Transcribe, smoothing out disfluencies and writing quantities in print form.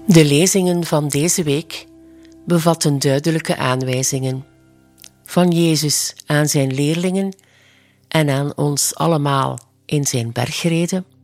De lezingen van deze week bevatten duidelijke aanwijzingen van Jezus aan zijn leerlingen en aan ons allemaal in zijn bergreden,